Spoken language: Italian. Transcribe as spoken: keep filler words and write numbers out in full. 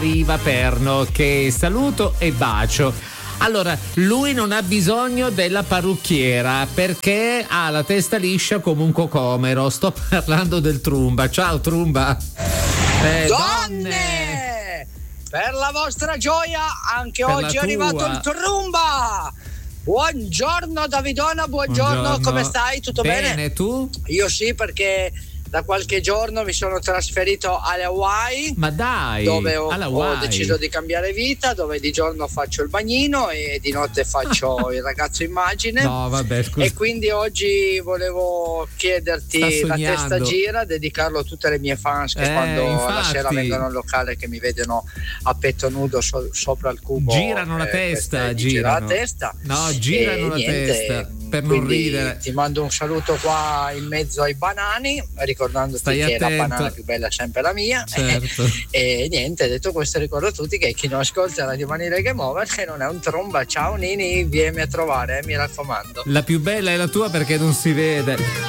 Riva Perno, che saluto e bacio. Allora, lui non ha bisogno della parrucchiera perché ha la testa liscia come un cocomero. Sto parlando del Trumba. Ciao Trumba. Eh, donne! donne! Per la vostra gioia anche per oggi è arrivato il Trumba. Buongiorno Davidona, buongiorno, buongiorno. Come stai? Tutto bene? Bene, tu? Io sì, perché da qualche giorno mi sono trasferito alle Hawaii. Ma dai, dove ho, ho deciso di cambiare vita, dove di giorno faccio il bagnino e di notte faccio il ragazzo immagine. No, vabbè, scusa. E quindi oggi volevo chiederti la testa gira, dedicarlo a tutte le mie fans che eh, quando infatti. la sera vengono al locale, che mi vedono a petto nudo so, sopra il cubo, girano la eh, testa, girano la testa. No, girano la niente, testa. Per non ridere, ti mando un saluto qua in mezzo ai banani, ricordandoti Stai che attento. La banana più bella è sempre la mia. Certo. E, e niente, detto questo, ricordo a tutti che chi non ascolta Radio Manire Game Over che non è un Trumba. Ciao Nini, vieni a trovare, eh, mi raccomando. La più bella è la tua perché non si vede.